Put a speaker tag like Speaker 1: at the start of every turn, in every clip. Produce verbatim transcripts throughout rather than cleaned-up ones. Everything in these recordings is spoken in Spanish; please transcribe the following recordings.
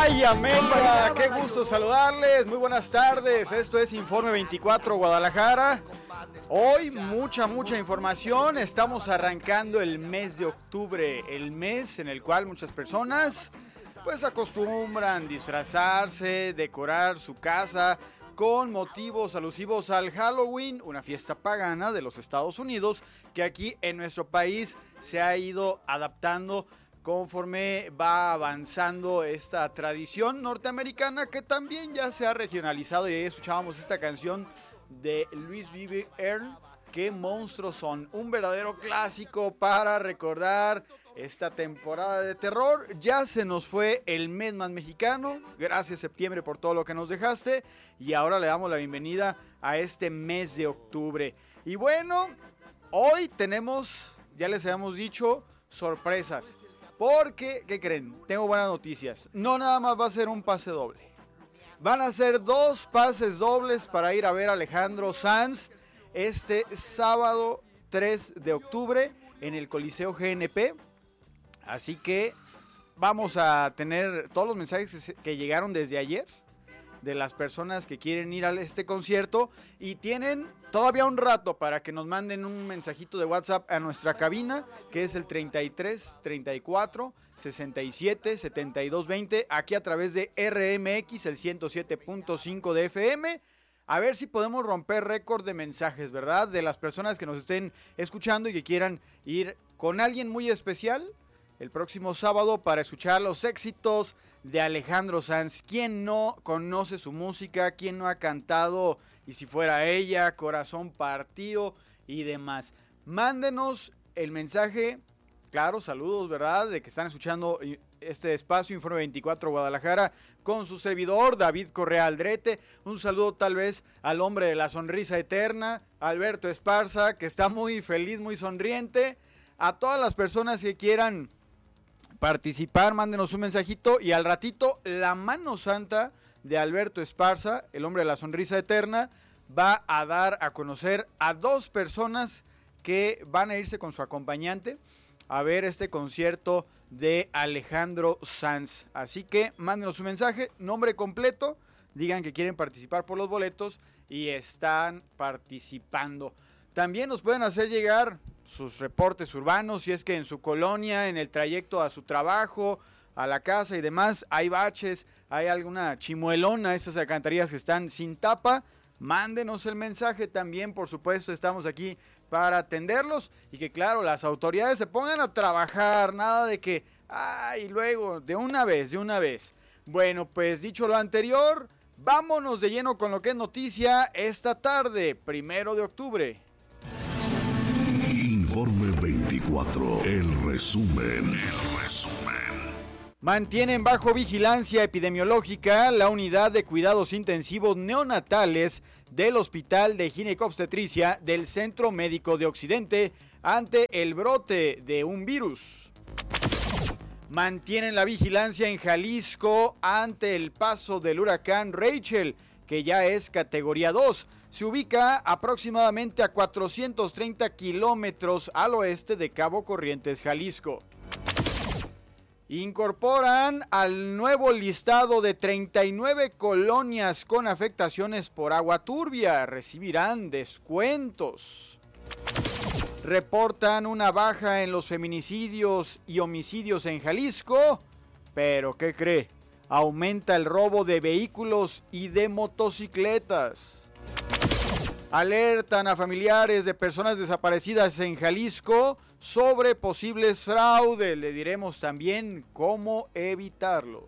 Speaker 1: Ay, Amelia, qué gusto saludarles. Muy buenas tardes. Esto es Informe veinticuatro Guadalajara. Hoy mucha, mucha información. Estamos arrancando el mes de octubre, el mes en el cual muchas personas pues acostumbran disfrazarse, decorar su casa con motivos alusivos al Halloween, una fiesta pagana de los Estados Unidos que aquí en nuestro país se ha ido adaptando conforme va avanzando esta tradición norteamericana que también ya se ha regionalizado. Y ahí escuchábamos esta canción de Luis Vive Earl, qué monstruos son, un verdadero clásico para recordar esta temporada de terror. Ya se nos fue el mes más mexicano, gracias septiembre por todo lo que nos dejaste, y ahora le damos la bienvenida a este mes de octubre. Y bueno, hoy tenemos, ya les habíamos dicho, sorpresas, porque, ¿qué creen? Tengo buenas noticias, no nada más va a ser un pase doble, van a ser dos pases dobles para ir a ver a Alejandro Sanz este sábado tres de octubre en el Coliseo G N P. Así que vamos a tener todos los mensajes que llegaron desde ayer de las personas que quieren ir a este concierto y tienen todavía un rato para que nos manden un mensajito de WhatsApp a nuestra cabina, que es el treinta y tres, treinta y cuatro, sesenta y siete, setenta y dos, veinte, aquí a través de R M X, el ciento siete punto cinco de F M. A ver si podemos romper récord de mensajes, ¿verdad? De las personas que nos estén escuchando y que quieran ir con alguien muy especial el próximo sábado para escuchar los éxitos de Alejandro Sanz. ¿Quién no conoce su música? ¿Quién no ha cantado Y si fuera ella, Corazón partido y demás? Mándenos el mensaje, claro, saludos, ¿verdad? De que están escuchando este espacio Informe veinticuatro Guadalajara con su servidor David Correa Aldrete. Un saludo tal vez al hombre de la sonrisa eterna, Alberto Esparza, que está muy feliz, muy sonriente. A todas las personas que quieran participar, mándenos un mensajito y al ratito la mano santa de Alberto Esparza, el hombre de la sonrisa eterna, va a dar a conocer a dos personas que van a irse con su acompañante a ver este concierto de Alejandro Sanz. Así que mándenos un mensaje, nombre completo, digan que quieren participar por los boletos y están participando. También nos pueden hacer llegar sus reportes urbanos, si es que en su colonia, en el trayecto a su trabajo, a la casa y demás, hay baches, hay alguna chimuelona, esas alcantarillas que están sin tapa, mándenos el mensaje también, por supuesto, estamos aquí para atenderlos y que claro, las autoridades se pongan a trabajar, nada de que, ay, luego, de una vez, de una vez. Bueno, pues dicho lo anterior, vámonos de lleno con lo que es noticia esta tarde, primero de octubre.
Speaker 2: Informe veinticuatro, el resumen, el resumen.
Speaker 1: Mantienen bajo vigilancia epidemiológica la unidad de cuidados intensivos neonatales del Hospital de Ginecobstetricia del Centro Médico de Occidente ante el brote de un virus. Mantienen la vigilancia en Jalisco ante el paso del huracán Rachel, que ya es categoría dos. Se ubica aproximadamente a cuatrocientos treinta kilómetros al oeste de Cabo Corrientes, Jalisco. Incorporan al nuevo listado de treinta y nueve colonias con afectaciones por agua turbia. Recibirán descuentos. Reportan una baja en los feminicidios y homicidios en Jalisco. Pero, ¿qué cree? Aumenta el robo de vehículos y de motocicletas. Alertan a familiares de personas desaparecidas en Jalisco sobre posibles fraudes. Le diremos también cómo evitarlos.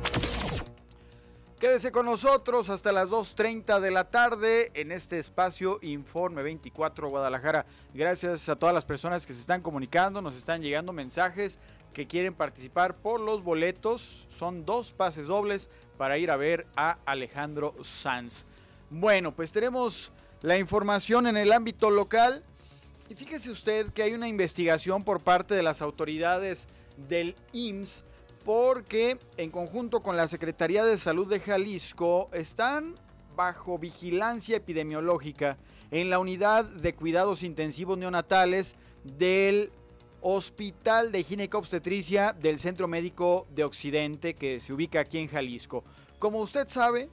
Speaker 1: Quédese con nosotros hasta las dos treinta de la tarde en este espacio Informe veinticuatro Guadalajara. Gracias a todas las personas que se están comunicando, nos están llegando mensajes que quieren participar por los boletos. Son dos pases dobles para ir a ver a Alejandro Sanz. Bueno, pues tenemos la información en el ámbito local. Y fíjese usted que hay una investigación por parte de las autoridades del I M S S porque en conjunto con la Secretaría de Salud de Jalisco están bajo vigilancia epidemiológica en la unidad de cuidados intensivos neonatales del Hospital de Ginecobstetricia del Centro Médico de Occidente, que se ubica aquí en Jalisco. Como usted sabe,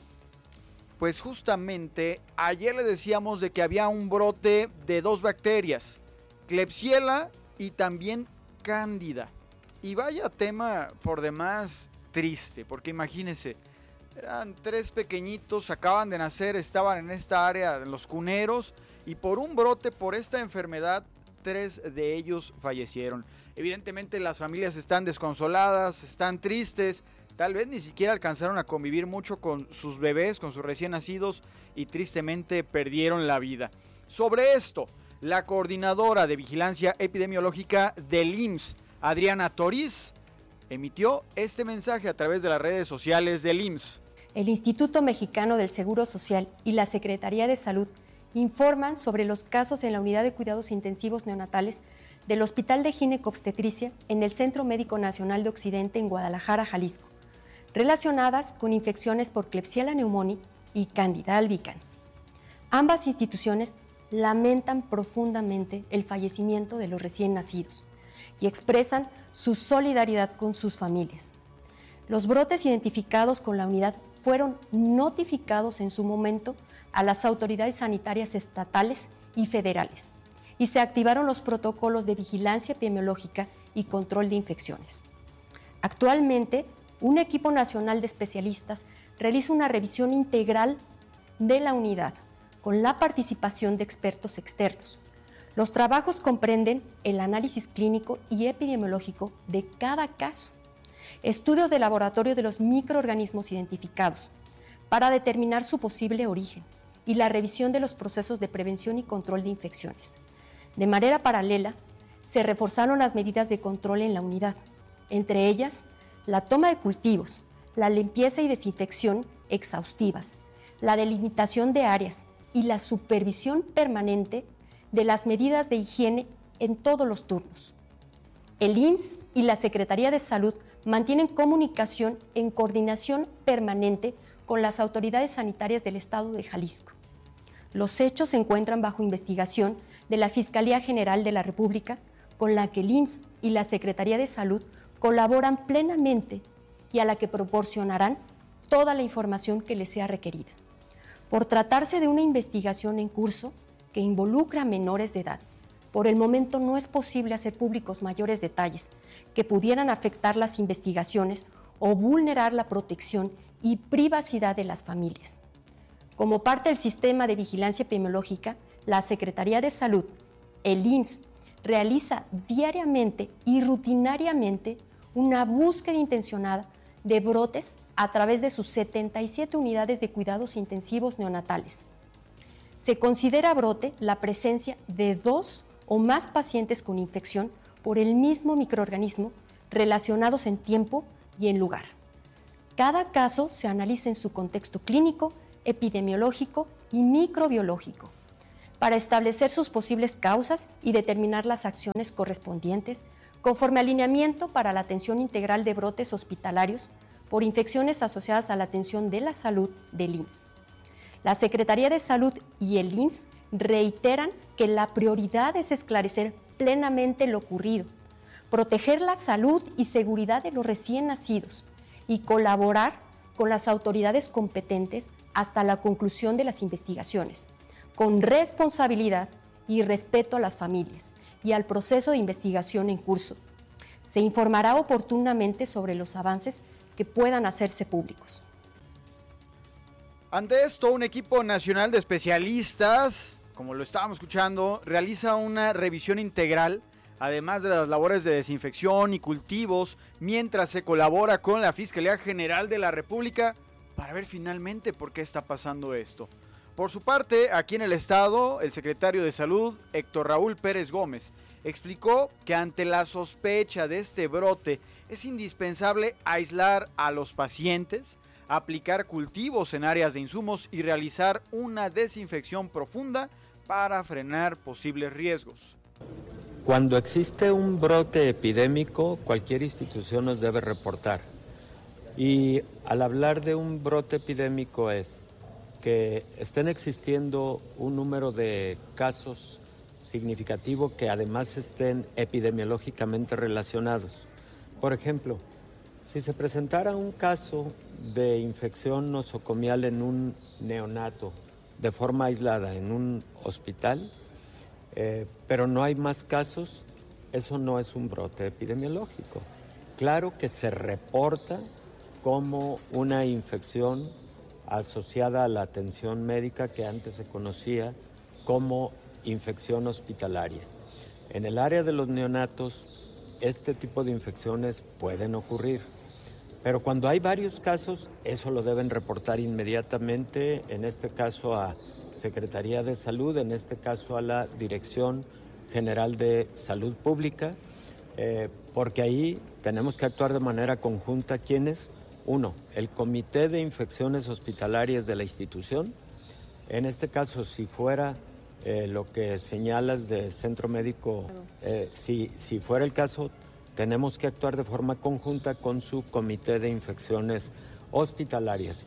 Speaker 1: pues justamente ayer le decíamos de que había un brote de dos bacterias, Klebsiella y también Cándida. Y vaya tema por demás triste, porque imagínense, eran tres pequeñitos, acaban de nacer, estaban en esta área, en los cuneros, y por un brote, por esta enfermedad, tres de ellos fallecieron. Evidentemente las familias están desconsoladas, están tristes, tal vez ni siquiera alcanzaron a convivir mucho con sus bebés, con sus recién nacidos, y tristemente perdieron la vida. Sobre esto, la coordinadora de vigilancia epidemiológica del I M S S, Adriana Toriz, emitió este mensaje a través de las redes sociales del I M S S.
Speaker 3: El Instituto Mexicano del Seguro Social y la Secretaría de Salud informan sobre los casos en la Unidad de Cuidados Intensivos Neonatales del Hospital de Ginecobstetricia en el Centro Médico Nacional de Occidente en Guadalajara, Jalisco, relacionadas con infecciones por Klebsiella pneumoniae y Candida albicans. Ambas instituciones lamentan profundamente el fallecimiento de los recién nacidos y expresan su solidaridad con sus familias. Los brotes identificados con la unidad fueron notificados en su momento a las autoridades sanitarias estatales y federales y se activaron los protocolos de vigilancia epidemiológica y control de infecciones. Actualmente, un equipo nacional de especialistas realiza una revisión integral de la unidad con la participación de expertos externos. Los trabajos comprenden el análisis clínico y epidemiológico de cada caso, estudios de laboratorio de los microorganismos identificados para determinar su posible origen y la revisión de los procesos de prevención y control de infecciones. De manera paralela, se reforzaron las medidas de control en la unidad, entre ellas la toma de cultivos, la limpieza y desinfección exhaustivas, la delimitación de áreas y la supervisión permanente de las medidas de higiene en todos los turnos. El I M S S y la Secretaría de Salud mantienen comunicación en coordinación permanente con las autoridades sanitarias del Estado de Jalisco. Los hechos se encuentran bajo investigación de la Fiscalía General de la República, con la que el I M S S y la Secretaría de Salud colaboran plenamente y a la que proporcionarán toda la información que les sea requerida. Por tratarse de una investigación en curso que involucra a menores de edad, por el momento no es posible hacer públicos mayores detalles que pudieran afectar las investigaciones o vulnerar la protección y privacidad de las familias. Como parte del sistema de vigilancia epidemiológica, la Secretaría de Salud, el I M S S, realiza diariamente y rutinariamente una búsqueda intencionada de brotes a través de sus setenta y siete unidades de cuidados intensivos neonatales. Se considera brote la presencia de dos o más pacientes con infección por el mismo microorganismo relacionados en tiempo y en lugar. Cada caso se analiza en su contexto clínico, epidemiológico y microbiológico para establecer sus posibles causas y determinar las acciones correspondientes conforme al lineamiento para la atención integral de brotes hospitalarios por infecciones asociadas a la atención de la salud del I M S S. La Secretaría de Salud y el I M S S reiteran que la prioridad es esclarecer plenamente lo ocurrido, proteger la salud y seguridad de los recién nacidos y colaborar con las autoridades competentes hasta la conclusión de las investigaciones, con responsabilidad y respeto a las familias y al proceso de investigación en curso. Se informará oportunamente sobre los avances que puedan hacerse públicos.
Speaker 1: Ante esto, un equipo nacional de especialistas, como lo estábamos escuchando, realiza una revisión integral, además de las labores de desinfección y cultivos, mientras se colabora con la Fiscalía General de la República para ver finalmente por qué está pasando esto. Por su parte, aquí en el estado, el secretario de Salud, Héctor Raúl Pérez Gómez, explicó que ante la sospecha de este brote es indispensable aislar a los pacientes, aplicar cultivos en áreas de insumos y realizar una desinfección profunda para frenar posibles riesgos.
Speaker 4: Cuando existe un brote epidémico, cualquier institución nos debe reportar. Y al hablar de un brote epidémico es que estén existiendo un número de casos significativo que además estén epidemiológicamente relacionados. Por ejemplo, si se presentara un caso de infección nosocomial en un neonato de forma aislada en un hospital, eh, pero no hay más casos, eso no es un brote epidemiológico. Claro que se reporta como una infección asociada a la atención médica que antes se conocía como infección hospitalaria. En el área de los neonatos, este tipo de infecciones pueden ocurrir, pero cuando hay varios casos, eso lo deben reportar inmediatamente, en este caso a Secretaría de Salud, en este caso a la Dirección General de Salud Pública, eh, porque ahí tenemos que actuar de manera conjunta. ¿Quiénes? Uno, el Comité de Infecciones Hospitalarias de la institución. En este caso, si fuera eh, lo que señalas de centro médico, eh, si, si fuera el caso, tenemos que actuar de forma conjunta con su Comité de Infecciones Hospitalarias.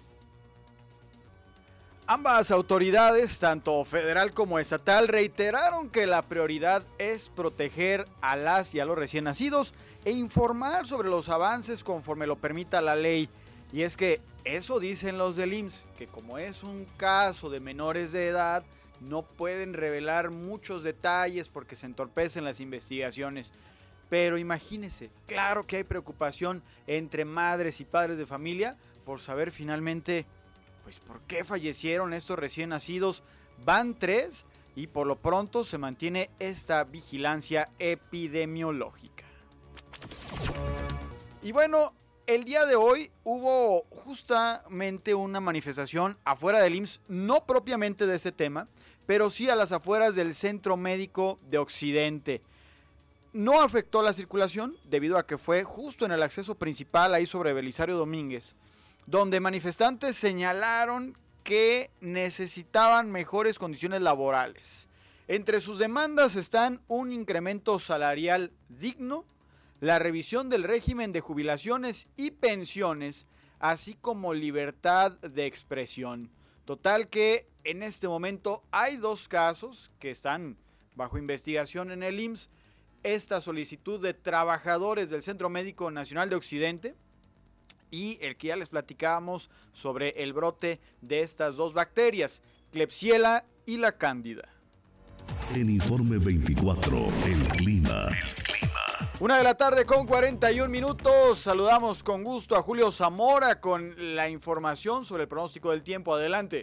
Speaker 1: Ambas autoridades, tanto federal como estatal, reiteraron que la prioridad es proteger a las y a los recién nacidos e informar sobre los avances conforme lo permita la ley. Y es que eso dicen los del I M S S, que como es un caso de menores de edad, no pueden revelar muchos detalles porque se entorpecen las investigaciones. Pero imagínense, claro que hay preocupación entre madres y padres de familia por saber finalmente, pues, por qué fallecieron estos recién nacidos. Van tres y por lo pronto se mantiene esta vigilancia epidemiológica. Y bueno, el día de hoy hubo justamente una manifestación afuera del I M S S, no propiamente de este tema, pero sí a las afueras del Centro Médico de Occidente. No afectó la circulación debido a que fue justo en el acceso principal ahí sobre Belisario Domínguez, donde manifestantes señalaron que necesitaban mejores condiciones laborales. Entre sus demandas están un incremento salarial digno, la revisión del régimen de jubilaciones y pensiones, así como libertad de expresión. Total que en este momento hay dos casos que están bajo investigación en el I M S S. Esta solicitud de trabajadores del Centro Médico Nacional de Occidente y el que ya les platicábamos sobre el brote de estas dos bacterias, Klebsiella y la Cándida.
Speaker 2: En Informe veinticuatro, el clima.
Speaker 1: Una de la tarde con cuarenta y un minutos. Saludamos con gusto a Julio Zamora con la información sobre el pronóstico del tiempo. Adelante.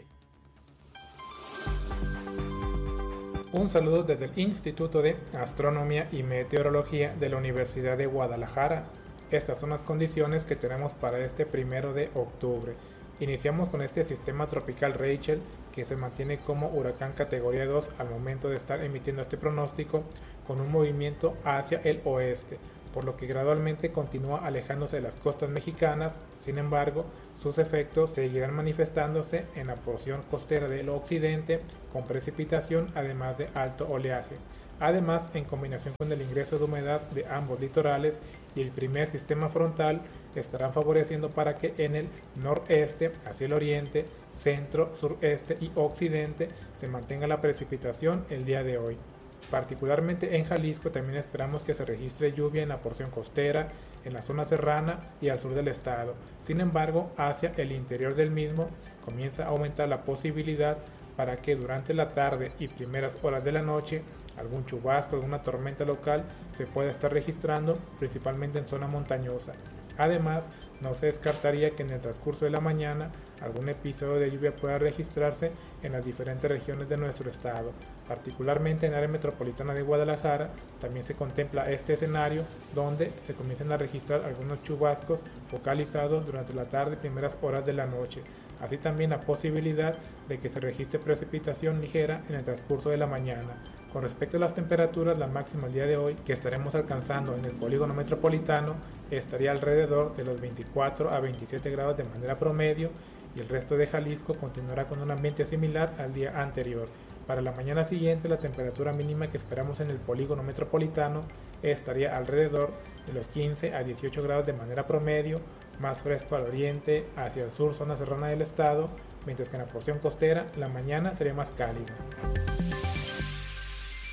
Speaker 5: Un saludo desde el Instituto de Astronomía y Meteorología de la Universidad de Guadalajara. Estas son las condiciones que tenemos para este primero de octubre. Iniciamos con este sistema tropical Rachel, que se mantiene como huracán categoría dos al momento de estar emitiendo este pronóstico, con un movimiento hacia el oeste, por lo que gradualmente continúa alejándose de las costas mexicanas. Sin embargo, sus efectos seguirán manifestándose en la porción costera del occidente, con precipitación además de alto oleaje. Además, en combinación con el ingreso de humedad de ambos litorales y el primer sistema frontal, estarán favoreciendo para que en el noreste, hacia el oriente, centro, sureste y occidente se mantenga la precipitación el día de hoy. Particularmente en Jalisco también esperamos que se registre lluvia en la porción costera, en la zona serrana y al sur del estado. Sin embargo, hacia el interior del mismo comienza a aumentar la posibilidad para que durante la tarde y primeras horas de la noche algún chubasco, alguna tormenta local se pueda estar registrando, principalmente en zona montañosa. Además, no se descartaría que en el transcurso de la mañana algún episodio de lluvia pueda registrarse en las diferentes regiones de nuestro estado. Particularmente en el área metropolitana de Guadalajara también se contempla este escenario, donde se comienzan a registrar algunos chubascos focalizados durante la tarde y primeras horas de la noche. Así también la posibilidad de que se registre precipitación ligera en el transcurso de la mañana. Con respecto a las temperaturas, la máxima el día de hoy que estaremos alcanzando en el polígono metropolitano estaría alrededor de los veinticuatro a veintisiete grados de manera promedio, y el resto de Jalisco continuará con un ambiente similar al día anterior. Para la mañana siguiente, la temperatura mínima que esperamos en el polígono metropolitano estaría alrededor de los quince a dieciocho grados de manera promedio, más fresco al oriente, hacia el sur, zona serrana del estado, mientras que en la porción costera la mañana sería más cálida.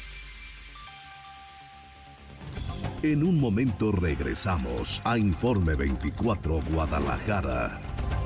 Speaker 2: En un momento regresamos a Informe veinticuatro Guadalajara.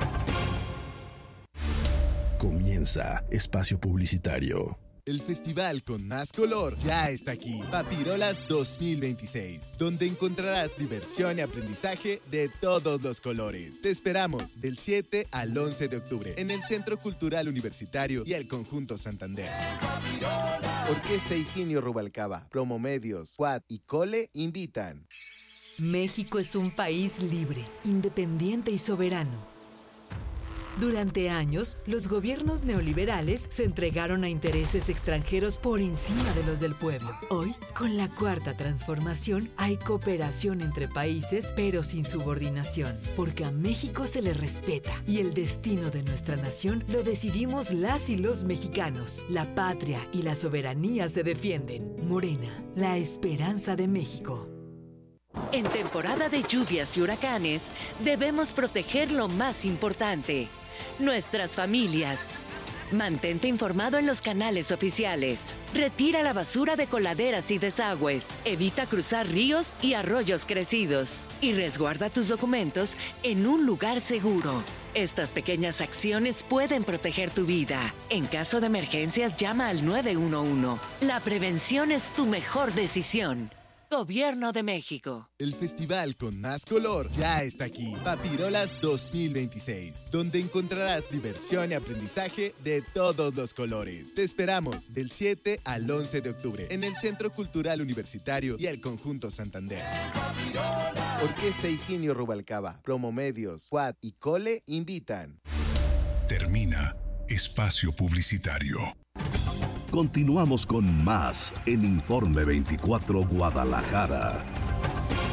Speaker 2: Comienza Espacio Publicitario.
Speaker 6: El festival con más color ya está aquí, Papirolas dos mil veintiséis, donde encontrarás diversión y aprendizaje de todos los colores. Te esperamos del siete al once de octubre en el Centro Cultural Universitario y el Conjunto Santander. Orquesta Higinio Rubalcaba, Promomedios, Quad y Cole invitan.
Speaker 7: México es un país libre, independiente y soberano. Durante años, los gobiernos neoliberales se entregaron a intereses extranjeros por encima de los del pueblo. Hoy, con la Cuarta Transformación, hay cooperación entre países, pero sin subordinación, porque a México se le respeta y el destino de nuestra nación lo decidimos las y los mexicanos. La patria y la soberanía se defienden. Morena, la esperanza de México.
Speaker 8: En temporada de lluvias y huracanes, debemos proteger lo más importante: nuestras familias. Mantente informado en los canales oficiales. Retira la basura de coladeras y desagües. Evita cruzar ríos y arroyos crecidos. Y resguarda tus documentos en un lugar seguro. Estas pequeñas acciones pueden proteger tu vida. En caso de emergencias, llama al nueve uno uno. La prevención es tu mejor decisión. Gobierno de México.
Speaker 6: El festival con más color ya está aquí, Papirolas dos mil veintiséis, donde encontrarás diversión y aprendizaje de todos los colores. Te esperamos del siete al once de octubre en el Centro Cultural Universitario y el Conjunto Santander. Orquesta Higinio Rubalcaba, Promomedios, Quad y Cole invitan.
Speaker 2: Termina Espacio Publicitario. Continuamos con más en Informe veinticuatro Guadalajara.